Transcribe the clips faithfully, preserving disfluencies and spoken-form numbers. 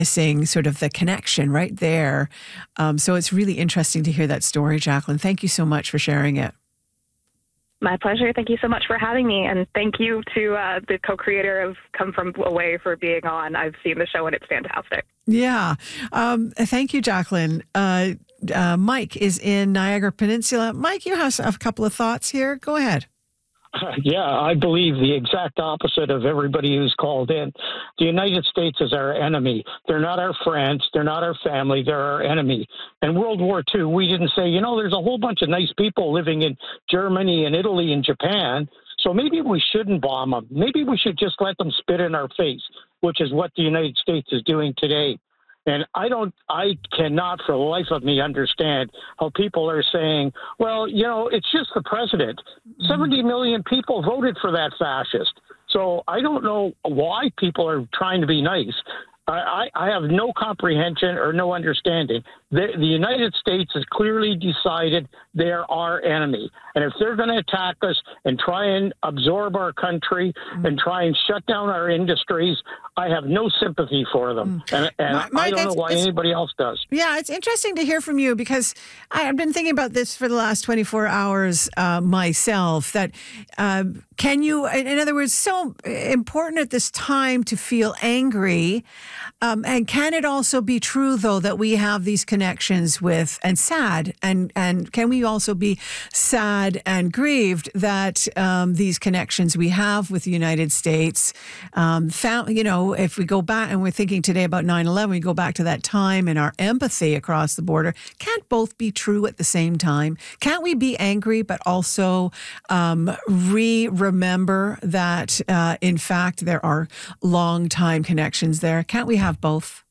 missing sort of the connection right there. Um, so it's really interesting to hear that story, Jacqueline. Thank you so much for sharing it. My pleasure. Thank you so much for having me. And thank you to uh, the co-creator of Come From Away for being on. I've seen the show and it's fantastic. Yeah. Um, thank you, Jacqueline. Uh, uh, Mike is in Niagara Peninsula. Mike, you have a couple of thoughts here. Go ahead. Yeah, I believe the exact opposite of everybody who's called in. The United States is our enemy. They're not our friends. They're not our family. They're our enemy. In World War Two, we didn't say, you know, there's a whole bunch of nice people living in Germany and Italy and Japan, so maybe we shouldn't bomb them. Maybe we should just let them spit in our face, which is what the United States is doing today. And I don't, I cannot for the life of me understand how people are saying, well, you know, it's just the president. seventy million people voted for that fascist. So I don't know why people are trying to be nice. I, I have no comprehension or no understanding. The, the United States has clearly decided they're our enemy. And if they're going to attack us and try and absorb our country mm. and try and shut down our industries, I have no sympathy for them. Mm. And, and Mike, I don't know why anybody else does. Yeah, it's interesting to hear from you because I've been thinking about this for the last twenty-four hours uh, myself, that uh, can you, in other words, so important at this time to feel angry. Um, and can it also be true, though, that we have these connections with, and sad, and, and can we also be sad and grieved that um, these connections we have with the United States, um, found, you know, if we go back, and we're thinking today about nine eleven, we go back to that time and our empathy across the border, can't both be true at the same time? Can't we be angry, but also um, re-remember that, uh, in fact, there are long-time connections there? Can't we have both?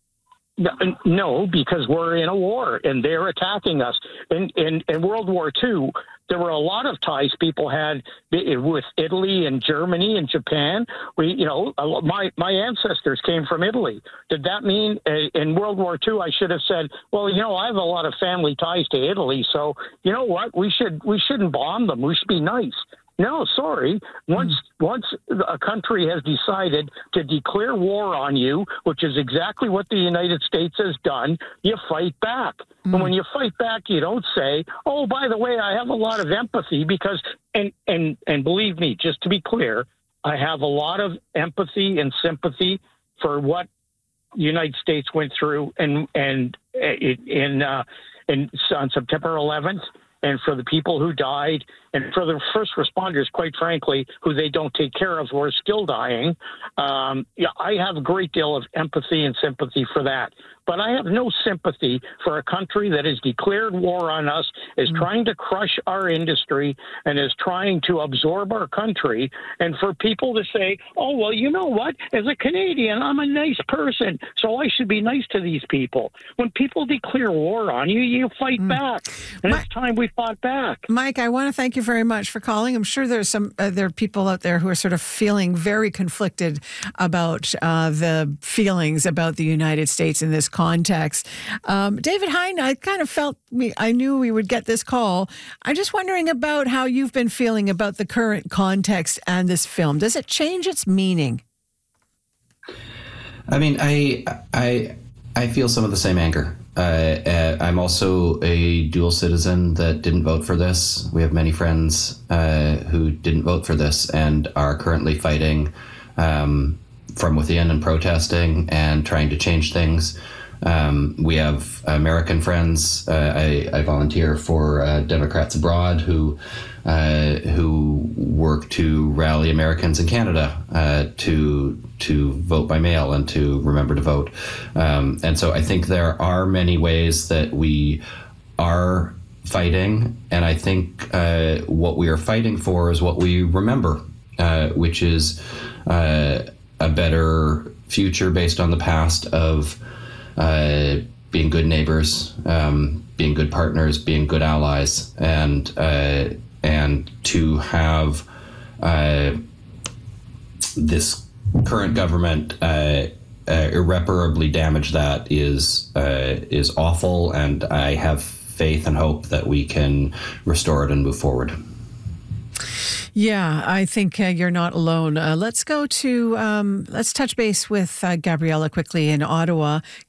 No, because we're in a war and they're attacking us. In, in, in World War Two, there were a lot of ties people had with Italy and Germany and Japan. We, you know, my, my ancestors came from Italy. Did that mean in World War Two, I should have said, well, you know, I have a lot of family ties to Italy, so you know what? We should, we shouldn't bomb them. We should be nice. No, sorry. Once mm. once a country has decided to declare war on you, which is exactly what the United States has done, you fight back. Mm. And when you fight back, you don't say, oh, by the way, I have a lot of empathy because, and, and, and believe me, just to be clear, I have a lot of empathy and sympathy for what the United States went through and, and in, uh, in, on September eleventh. And for the people who died, and for the first responders, quite frankly, who they don't take care of, who are still dying, um, yeah, I have a great deal of empathy and sympathy for that. But I have no sympathy for a country that has declared war on us, is mm-hmm. trying to crush our industry, and is trying to absorb our country. And for people to say, oh, well, you know what? As a Canadian, I'm a nice person, so I should be nice to these people. When people declare war on you, you fight mm-hmm. back. And Mike, it's time we fought back. Mike, I want to thank you very much for calling. I'm sure there's some uh, there are people out there who are sort of feeling very conflicted about uh, the feelings about the United States in this context. Um, David Hein, I kind of felt we, I knew we would get this call. I'm just wondering about how you've been feeling about the current context and this film. Does it change its meaning? I mean, I I I feel some of the same anger. Uh, uh, I'm also a dual citizen that didn't vote for this. We have many friends uh, who didn't vote for this and are currently fighting um, from within and protesting and trying to change things. Um, we have American friends. Uh, I, I volunteer for uh, Democrats Abroad who uh, who work to rally Americans in Canada uh, to to vote by mail and to remember to vote. Um, and so I think there are many ways that we are fighting, and I think uh, what we are fighting for is what we remember, uh, which is uh, a better future based on the past of Uh, being good neighbors, um, being good partners, being good allies, and uh, and to have uh, this current government uh, uh, irreparably damage that is uh, is awful, and I have faith and hope that we can restore it and move forward. Yeah, I think uh, you're not alone. Uh, let's go to, um, let's touch base with uh, Gabriella quickly in Ottawa.